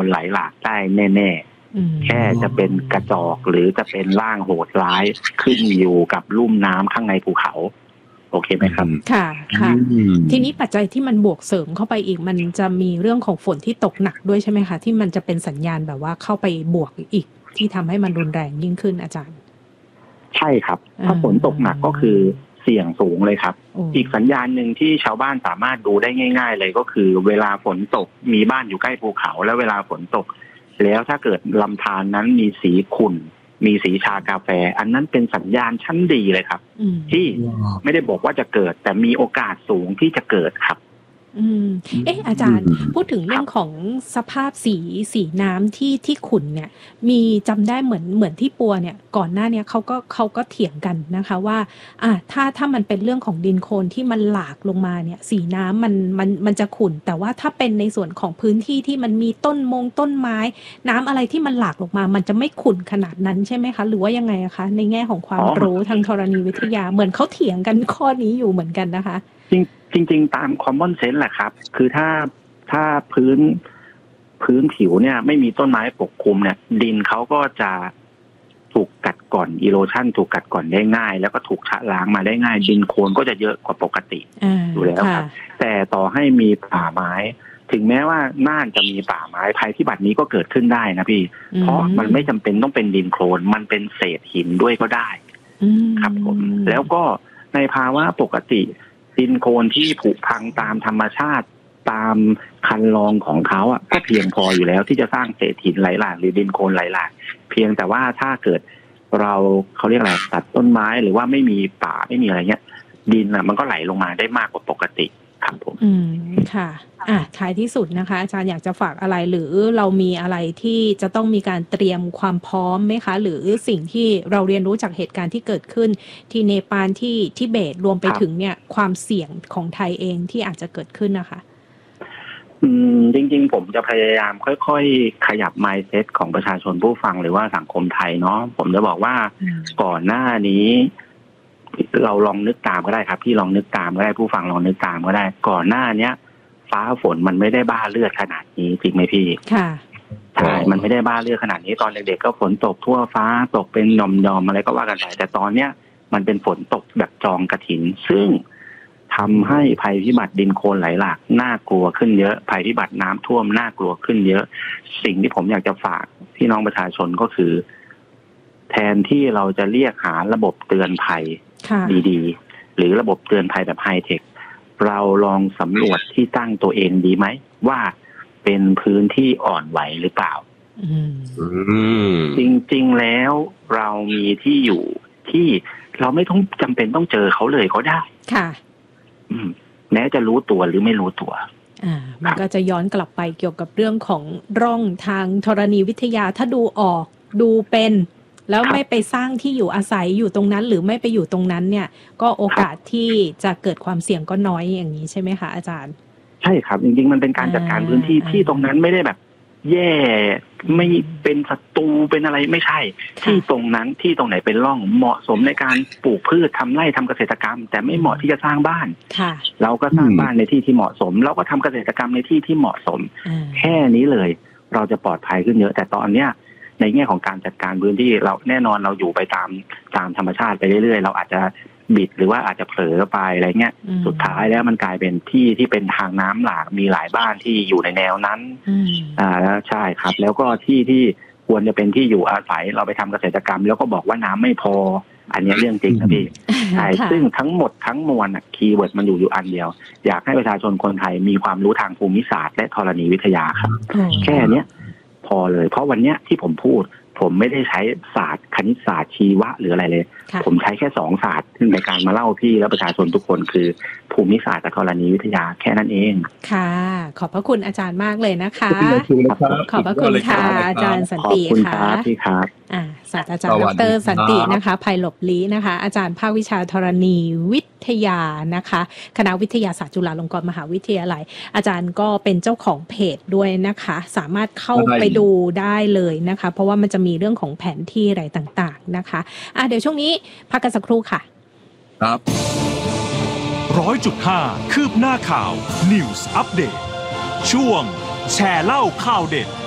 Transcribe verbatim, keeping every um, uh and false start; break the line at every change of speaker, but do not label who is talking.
ลไหลหลากได้แน่ๆแค่จะเป็นกระจอกหรือจะเป็นร่างโหดร้ายขึ้นอยู่กับลุ่มน้ำข้างในภูเขาโอเคไหมครับ
ค่ะค่ะทีนี้ปัจจัยที่มันบวกเสริมเข้าไปอีกมันจะมีเรื่องของฝนที่ตกหนักด้วยใช่ไหมคะที่มันจะเป็นสัญญาณแบบว่าเข้าไปบวกอีกที่ทำให้มันรุนแรงยิ่งขึ้นอาจารย์
ใช่ครับถ้าฝนตกหนักก็คือเสี่ยงสูงเลยครับอีกสัญญาณหนึ่งที่ชาวบ้านสามารถดูได้ง่ายๆเลยก็คือเวลาฝนตกมีบ้านอยู่ใกล้ภูเขาแล้วเวลาฝนตกแล้วถ้าเกิดลำธารนั้นมีสีขุ่นมีสีชากาแฟอันนั้นเป็นสัญญาณชั้นดีเลยครับที่ไม่ได้บอกว่าจะเกิดแต่มีโอกาสสูงที่จะเกิดครับ
อืมเอ๊ะอาจารย์พูดถึงเรื่องของสภาพสีสีน้ำที่ที่ขุ่นเนี่ยมีจำได้เหมือนเหมือนที่ปัวเนี่ยก่อนหน้านี้เขาก็เขาก็เถียงกันนะคะว่าอ่ะถ้าถ้ามันเป็นเรื่องของดินโคลนที่มันหลากลงมาเนี่ยสีน้ำมันมันมันจะขุ่นแต่ว่าถ้าเป็นในส่วนของพื้นที่ที่มันมีต้นมงต้นไม้น้ำอะไรที่มันหลากลงมามันจะไม่ขุ่นขนาดนั้นใช่ไหมคะหรือว่ายังไงอะคะในแง่ของความรู้ทางธรณีวิทยาเหมือนเขาเถียงกันข้อนี้อยู่เหมือนกันนะคะ
จริงๆตาม common sense แหละครับคือถ้าถ้าพื้นพื้นผิวเนี่ยไม่มีต้นไม้ปกคลุมเนี่ยดินเขาก็จะถูกกัดก่อนอีโรชั่นถูกกัดก่อนได้ง่ายแล้วก็ถูกชะล้างมาได้ง่ายดินโคลนก็จะเยอะกว่าปกติอยู่แล้วครับแต่ต่อให้มีป่าไม้ถึงแม้ว่าน่านจะมีป่าไม้ภัยพิบัตินี้ก็เกิดขึ้นได้นะพี่เพราะมันไม่จำเป็นต้องเป็นดินโคลนมันเป็นเศษหินด้วยก็ได้ครับผมแล้วก็ในภาวะปกติดินโคลนที่ผุพังตามธรรมชาติตามคันลองของเขาอ่ะก็เพียงพออยู่แล้วที่จะสร้างเศษหินไหลหลากหรือดินโคลนไหลหลากเพียงแต่ว่าถ้าเกิดเราเขาเรียกอะไรตัดต้นไม้หรือว่าไม่มีป่าไม่มีอะไรเงี้ยดินอ่ะมันก็ไหลลงมาได้มากกว่าปกติครับผม
อืมค่ะอ่ะท้ายที่สุดนะคะอาจารย์อยากจะฝากอะไรหรือเรามีอะไรที่จะต้องมีการเตรียมความพร้อมไหมคะหรือสิ่งที่เราเรียนรู้จากเหตุการณ์ที่เกิดขึ้นที่เนปาลที่ทิเบตรวมไปถึงเนี่ยความเสี่ยงของไทยเองที่อาจจะเกิดขึ้นนะคะ
อืมจริงๆผมจะพยายามค่อยๆขยับ mindset ของประชาชนผู้ฟังหรือว่าสังคมไทยเนาะผมจะบอกว่าก่อนหน้านี้เราลองนึกตามก็ได้ครับพี่ลองนึกตามก็ได้ผู้ฟังลองนึกตามก็ได้ก่อนหน้าเนี้ยฟ้าฝนมันไม่ได้บ้าเลือดขนาดนี้จริงไหมพี่
ค่ะ
ใช่มันไม่ได้บ้าเลือดขนาดนี้ตอนเด็กๆก็ฝนตกทั่วฟ้าตกเป็นหย่อมๆอะไรก็ว่ากันไปแต่ตอนเนี้ยมันเป็นฝนตกแบบจองกฐินซึ่งทำให้ภัยพิบัติดินโคลนไหลหลากน่ากลัวขึ้นเยอะภัยพิบัติน้ำท่วมน่ากลัวขึ้นเยอะสิ่งที่ผมอยากจะฝากพี่น้องประชาชนก็คือแทนที่เราจะเรียกหาระบบเตือนภัยดีๆหรือระบบเตือนภัยแบบไฮเทคเราลองสำรวจที่ตั้งตัวเองดีไหมว่าเป็นพื้นที่อ่อนไหวหรือเปล่าจริงๆแล้วเรามีที่อยู่ที่เราไม่ต้องจำเป็นต้องเจอเขาเลยก็ได้
ค่ะ
แม้จะรู้ตัวหรือไม่รู้ตัว
อ่ามันก็จะย้อนกลับไปเกี่ยวกับเรื่องของร่องทางธรณีวิทยาถ้าดูออกดูเป็นแล้วไม่ไปสร้างที่อยู่อาศัยอยู่ตรงนั้นหรือไม่ไปอยู่ตรงนั้นเนี่ยก็โอกาสที่จะเกิดความเสี่ยงก็น้อยอย่างนี้ใช่ไหมคะอาจารย์
ใช่ครับจริงๆมันเป็นการจัดการพื้นที่ที่ตรงนั้นไม่ได้แบบแย่ไม่เป็นศัตรูเป็นอะไรไม่ใช่ที่ตรงนั้นที่ตรงไหนเป็นร่องเหมาะสมในการปลูกพืชทำไร่ทำเกษตรกรรมแต่ไม่เหมาะที่จะสร้างบ้านเราก็สร้างบ้านในที่ที่เหมาะสมเราก็ทำเกษตรกรรมในที่ที่เหมาะสมแค่นี้เลยเราจะปลอดภัยขึ้นเยอะแต่ตอนเนี้ยในแง่ของการจัดการพื้นที่เราแน่นอนเราอยู่ไปตามตามธรรมชาติไปเรื่อยๆเราอาจจะบิดหรือว่าอาจจะเผลอไปอะไรเงี้ยสุดท้ายแล้วมันกลายเป็นที่ที่เป็นทางน้ำหลากมีหลายบ้านที่อยู่ในแนวนั้นอ่าแล้วใช่ครับแล้วก็ที่ที่ควรจะเป็นที่อยู่อาศัยเราไปทำเกษตรกรรมแล้วก็บอกว่าน้ำไม่พออันนี้เรื่องจริงนะพี่ใช่ซึ่งทั้งหมดทั้งมวลคีย์เวิร์ดมันอยู่อยู่อันเดียวอยากให้ประชาชนคนไทยมีความรู้ทางภูมิศาสตร์และธรณีวิทยาครับแค่เนี้ยพอเลยเพราะวันเนี้ยที่ผมพูดผมไม่ได้ใช้ศาสตร์คณิตศาสตร์ชีวะหรืออะไรเลยผมใช้แค่สองศาสตร์ในการมาเล่าพี่และประชาชนทุกคนคือภูมิศาสตร์กับธรณีวิทยาแค่นั้นเอง
ค่ะขอบพระคุณอาจารย์มากเลยนะคะขอบพระคุณค่ะอาจารย์สันติค่ะ
พี่ครับ
อ่าศาสตราจารย์ดรสันตินะคะไพหลบลี้นะคะอาจารย์ภาควิชาธรณีวิทยานะคะคณะวิทยาศาสตร์จุฬาลงกรณ์มหาวิทยาลัยอาจารย์ก็เป็นเจ้าของเพจด้วยนะคะสามารถเข้าไปดูได้เลยนะคะเพราะว่ามันจะมีเรื่องของแผนที่อะไรต่างๆนะคะอ่ะเดี๋ยวช่วงนี้พักกันสักครู่ค่ะ
ครับ ร้อยจุดห้า คืบหน้าข่าว News Update ช่วงแชร์เล่าข่าวเด็ด